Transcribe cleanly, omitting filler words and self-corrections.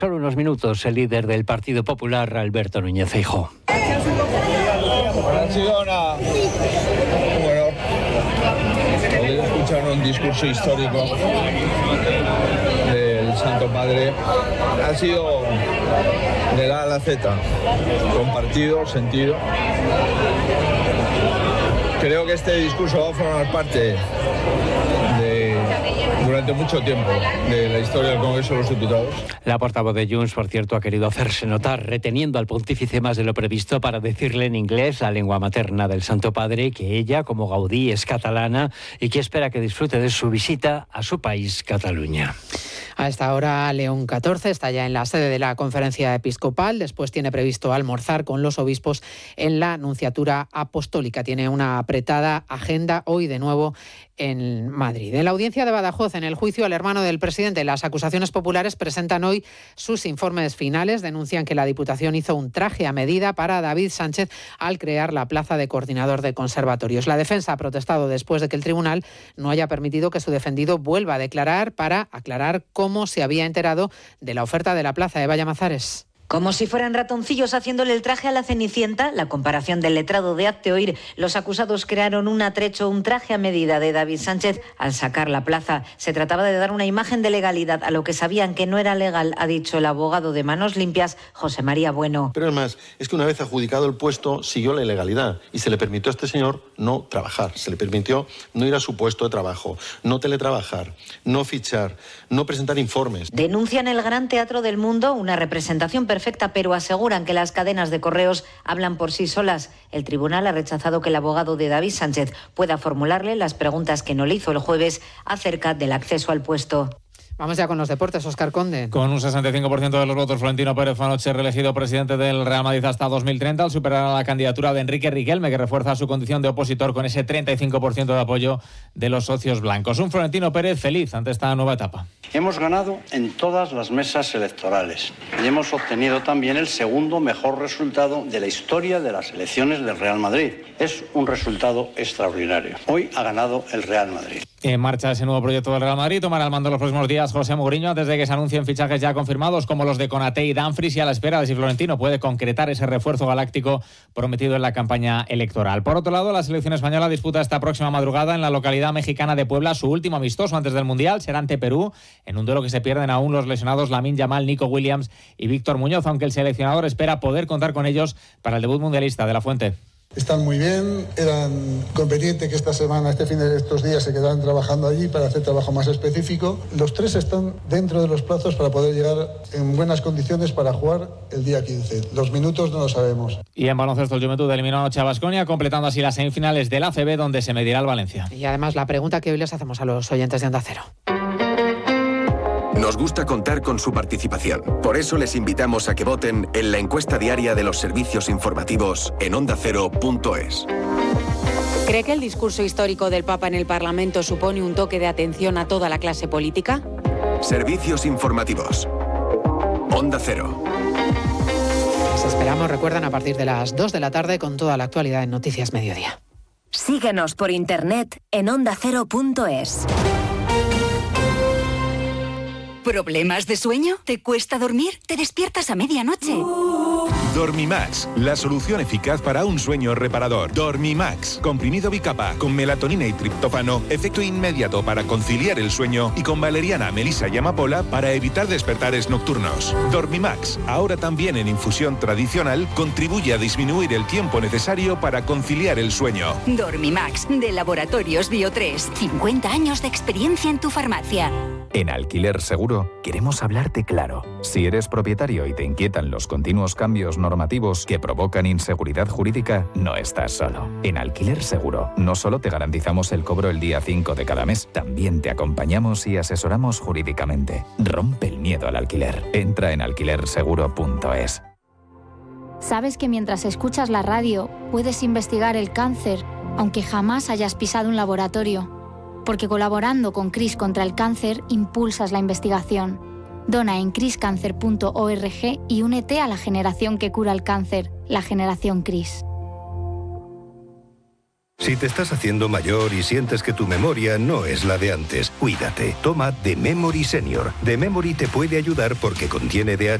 Solo unos minutos, el líder del Partido Popular, Alberto Núñez Feijóo. Ha sido poder escuchar un discurso histórico del Santo Padre ha sido de la A a la Z, compartido, sentido. Creo que este discurso va a formar parte durante mucho tiempo de la historia del Congreso de los Diputados. La portavoz de Junts, por cierto, ha querido hacerse notar, reteniendo al pontífice más de lo previsto para decirle en inglés, la lengua materna del Santo Padre, que ella, como Gaudí, es catalana y que espera que disfrute de su visita a su país, Cataluña. A esta hora, León XIV está ya en la sede de la Conferencia Episcopal. Después tiene previsto almorzar con los obispos en la Nunciatura Apostólica. Tiene una apretada agenda hoy de nuevo en Madrid. En la audiencia de Badajoz, en el juicio al hermano del presidente, las acusaciones populares presentan hoy sus informes finales. Denuncian que la Diputación hizo un traje a medida para David Sánchez al crear la plaza de coordinador de conservatorios. La defensa ha protestado después de que el tribunal no haya permitido que su defendido vuelva a declarar para aclarar cómo se había enterado de la oferta de la plaza. Eva Llamazares. Como si fueran ratoncillos haciéndole el traje a la Cenicienta, la comparación del letrado de hazte oír, los acusados crearon un atrecho, un traje a medida de David Sánchez al sacar la plaza. Se trataba de dar una imagen de legalidad a lo que sabían que no era legal, ha dicho el abogado de Manos Limpias, José María Bueno. Pero además, es que una vez adjudicado el puesto, siguió la ilegalidad y se le permitió a este señor no trabajar, se le permitió no ir a su puesto de trabajo, no teletrabajar, no fichar, no presentar informes. Denuncian el Gran Teatro del Mundo, una representación perfecta, pero aseguran que las cadenas de correos hablan por sí solas. El tribunal ha rechazado que el abogado de David Sánchez pueda formularle las preguntas que no le hizo el jueves acerca del acceso al puesto. Vamos ya con los deportes, Óscar Conde. Con un 65% de los votos, Florentino Pérez fue anoche reelegido presidente del Real Madrid hasta 2030 al superar a la candidatura de Enrique Riquelme, que refuerza su condición de opositor con ese 35% de apoyo de los socios blancos. Un Florentino Pérez feliz ante esta nueva etapa. Hemos ganado en todas las mesas electorales y hemos obtenido también el segundo mejor resultado de la historia de las elecciones del Real Madrid. Es un resultado extraordinario. Hoy ha ganado el Real Madrid. En marcha ese nuevo proyecto del Real Madrid. Tomará el mando en los próximos días José Mourinho antes de que se anuncien fichajes ya confirmados como los de Konaté y Dumfries y a la espera de si Florentino puede concretar ese refuerzo galáctico prometido en la campaña electoral. Por otro lado, la selección española disputa esta próxima madrugada en la localidad mexicana de Puebla su último amistoso antes del Mundial. Será ante Perú en un duelo que se pierden aún los lesionados Lamine Yamal, Nico Williams y Víctor Muñoz, aunque el seleccionador espera poder contar con ellos para el debut mundialista. De la Fuente. Están muy bien, eran conveniente que esta semana, estos días se quedaran trabajando allí para hacer trabajo más específico. Los tres están dentro de los plazos para poder llegar en buenas condiciones para jugar el día 15. Los minutos no lo sabemos. Y en baloncesto el Juventud eliminó anoche a Baskonia, completando así las semifinales del ACB donde se medirá el Valencia. Y además la pregunta que hoy les hacemos a los oyentes de Onda Cero. Nos gusta contar con su participación. Por eso les invitamos a que voten en la encuesta diaria de los servicios informativos en ondacero.es. ¿Cree que el discurso histórico del Papa en el Parlamento supone un toque de atención a toda la clase política? Servicios informativos. Onda Cero. Les esperamos, recuerdan, a partir de las 2 de la tarde con toda la actualidad en Noticias Mediodía. Síguenos por internet en ondacero.es. ¿Problemas de sueño? ¿Te cuesta dormir? ¿Te despiertas a medianoche? Dormimax, la solución eficaz para un sueño reparador. Dormimax, comprimido bicapa, con melatonina y triptófano, efecto inmediato para conciliar el sueño y con valeriana, melisa y amapola para evitar despertares nocturnos. Dormimax, ahora también en infusión tradicional, contribuye a disminuir el tiempo necesario para conciliar el sueño. Dormimax, de Laboratorios Bio3. 50 años de experiencia en tu farmacia. En Alquiler Seguro queremos hablarte claro. Si eres propietario y te inquietan los continuos cambios normativos que provocan inseguridad jurídica, no estás solo. En Alquiler Seguro no solo te garantizamos el cobro el día 5 de cada mes, también te acompañamos y asesoramos jurídicamente. Rompe el miedo al alquiler. Entra en alquilerseguro.es. ¿Sabes que mientras escuchas la radio puedes investigar el cáncer, aunque jamás hayas pisado un laboratorio? Porque colaborando con CRIS contra el cáncer, impulsas la investigación. Dona en criscancer.org y únete a la generación que cura el cáncer, la generación CRIS. Si te estás haciendo mayor y sientes que tu memoria no es la de antes, cuídate. Toma The Memory Senior. The Memory te puede ayudar porque contiene DHA